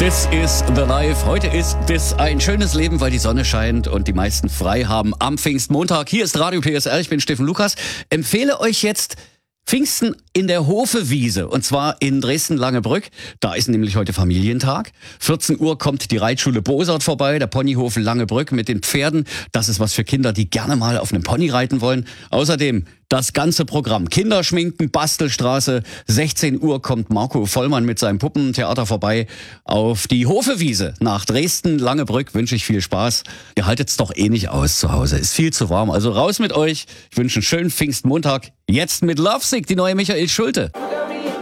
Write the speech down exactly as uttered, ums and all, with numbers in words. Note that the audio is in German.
This is the life. Heute ist das ein schönes Leben, weil die Sonne scheint und die meisten frei haben am Pfingstmontag. Hier ist Radio P S R, ich bin Steffen Lukas. Empfehle euch jetzt Pfingsten in der Hofewiese und zwar in Dresden-Langebrück. Da ist nämlich heute Familientag. vierzehn Uhr kommt die Reitschule Bosart vorbei, der Ponyhof Langebrück mit den Pferden. Das ist was für Kinder, die gerne mal auf einem Pony reiten wollen. Außerdem das ganze Programm. Kinderschminken, Bastelstraße. sechzehn Uhr kommt Marco Vollmann mit seinem Puppentheater vorbei. Auf die Hofewiese nach Dresden-Langebrück wünsche ich viel Spaß. Ihr haltet's doch eh nicht aus zu Hause. Ist viel zu warm. Also raus mit euch. Ich wünsche einen schönen Pfingstmontag. Jetzt mit Lovesick, die neue Michael Schulte.